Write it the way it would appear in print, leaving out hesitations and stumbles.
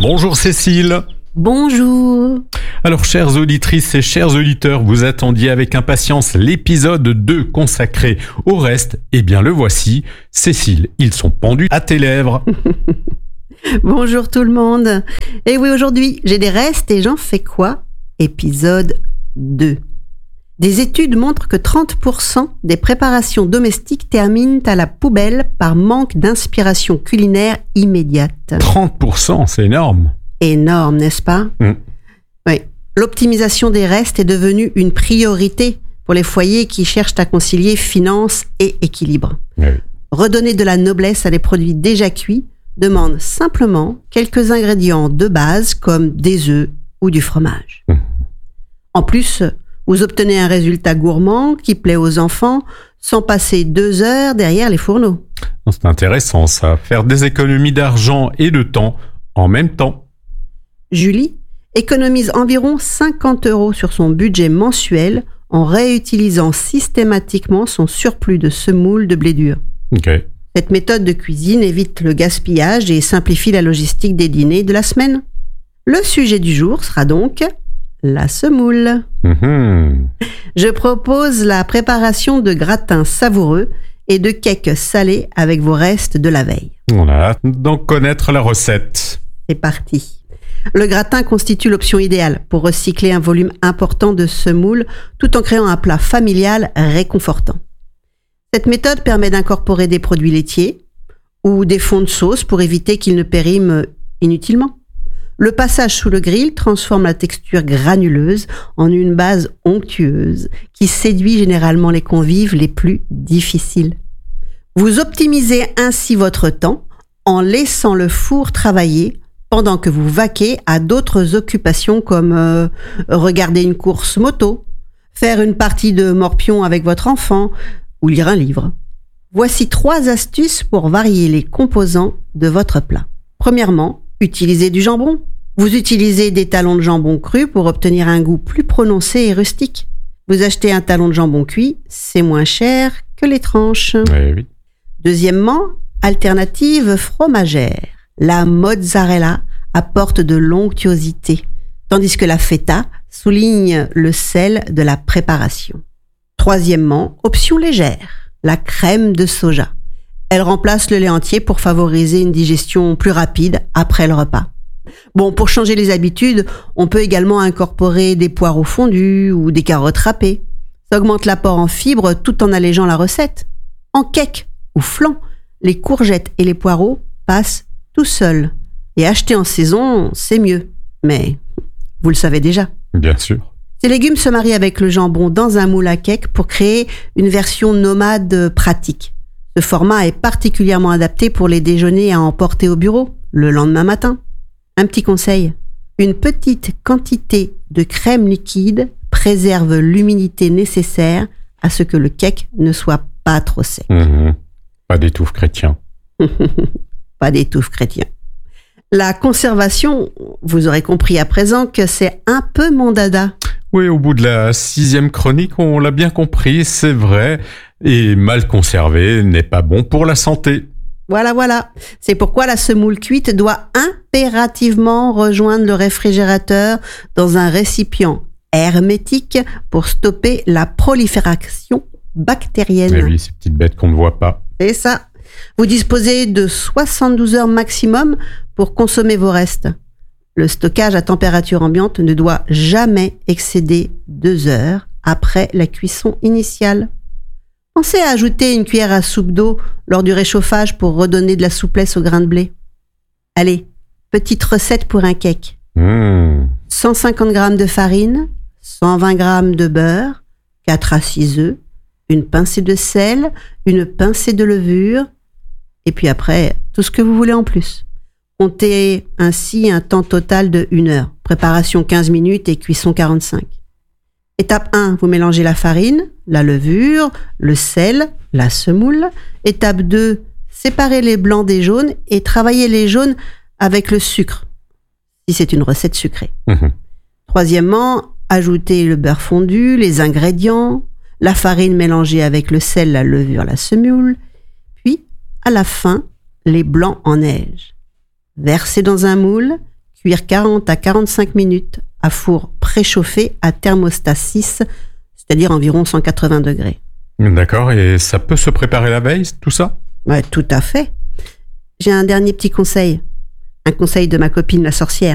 Bonjour Cécile. Bonjour. Alors, chères auditrices et chers auditeurs, vous attendiez avec impatience l'épisode 2 consacré au reste. Eh bien, le voici. Cécile, ils sont pendus à tes lèvres. Bonjour tout le monde. Et oui, aujourd'hui, j'ai des restes et j'en fais quoi ? Épisode 2. Des études montrent que 30% des préparations domestiques terminent à la poubelle par manque d'inspiration culinaire immédiate. 30%, c'est énorme. Énorme, n'est-ce pas ? Oui. L'optimisation des restes est devenue une priorité pour les foyers qui cherchent à concilier finances et équilibre. Oui. Redonner de la noblesse à des produits déjà cuits demande simplement quelques ingrédients de base comme des œufs ou du fromage. En plus, vous obtenez un résultat gourmand qui plaît aux enfants sans passer 2 heures derrière les fourneaux. C'est intéressant ça, faire des économies d'argent et de temps en même temps. Julie économise environ 50 € sur son budget mensuel en réutilisant systématiquement son surplus de semoule de blé dur. Ok. Cette méthode de cuisine évite le gaspillage et simplifie la logistique des dîners de la semaine. Le sujet du jour sera donc la semoule. Je propose la préparation de gratins savoureux et de cakes salés avec vos restes de la veille. On a hâte d'en connaître la recette. C'est parti. Le gratin constitue l'option idéale pour recycler un volume important de semoule tout en créant un plat familial réconfortant. Cette méthode permet d'incorporer des produits laitiers ou des fonds de sauce pour éviter qu'ils ne périment inutilement. Le passage sous le grill transforme la texture granuleuse en une base onctueuse qui séduit généralement les convives les plus difficiles. Vous optimisez ainsi votre temps en laissant le four travailler pendant que vous vaquez à d'autres occupations comme regarder une course moto, faire une partie de morpion avec votre enfant ou lire un livre. Voici 3 astuces pour varier les composants de votre plat. Premièrement, utilisez du jambon. Vous utilisez des talons de jambon crus pour obtenir un goût plus prononcé et rustique. Vous achetez un talon de jambon cuit, c'est moins cher que les tranches. Oui. Deuxièmement, alternative fromagère. La mozzarella apporte de l'onctuosité, tandis que la feta souligne le sel de la préparation. Troisièmement, option légère, la crème de soja. Elle remplace le lait entier pour favoriser une digestion plus rapide après le repas. Bon, pour changer les habitudes, on peut également incorporer des poireaux fondus ou des carottes râpées. Ça augmente l'apport en fibres tout en allégeant la recette. En cake ou flan, les courgettes et les poireaux passent tout seuls. Et acheter en saison, c'est mieux. Mais vous le savez déjà. Bien sûr. Ces légumes se marient avec le jambon dans un moule à cake pour créer une version nomade pratique. Ce format est particulièrement adapté pour les déjeuners à emporter au bureau le lendemain matin. Un petit conseil, une petite quantité de crème liquide préserve l'humidité nécessaire à ce que le cake ne soit pas trop sec. Pas d'étouffe chrétien. Pas d'étouffe chrétien. La conservation, vous aurez compris à présent que c'est un peu mon dada. Oui, au bout de la 6e chronique, on l'a bien compris, c'est vrai. Et mal conservé n'est pas bon pour la santé. Voilà. C'est pourquoi la semoule cuite doit impérativement rejoindre le réfrigérateur dans un récipient hermétique pour stopper la prolifération bactérienne. Eh oui, ces petites bêtes qu'on ne voit pas. C'est ça. Vous disposez de 72 heures maximum pour consommer vos restes. Le stockage à température ambiante ne doit jamais excéder 2 heures après la cuisson initiale. Pensez à ajouter une cuillère à soupe d'eau lors du réchauffage pour redonner de la souplesse au grain de blé. Allez, petite recette pour un cake. 150 g de farine, 120 g de beurre, 4 à 6 œufs, une pincée de sel, une pincée de levure, et puis après, tout ce que vous voulez en plus. Comptez ainsi un temps total de 1 heure. Préparation 15 minutes et cuisson 45. Étape 1, vous mélangez la farine, la levure, le sel, la semoule. Étape 2, séparez les blancs des jaunes et travaillez les jaunes avec le sucre, si c'est une recette sucrée. Troisièmement, ajoutez le beurre fondu, les ingrédients, la farine mélangée avec le sel, la levure, la semoule, puis, à la fin, les blancs en neige. Versez dans un moule, Cuire 40 à 45 minutes à four préchauffé à thermostat 6, c'est-à-dire environ 180 degrés. D'accord, et ça peut se préparer la veille, tout ça? Ouais, tout à fait. J'ai un dernier petit conseil. Un conseil de ma copine la sorcière.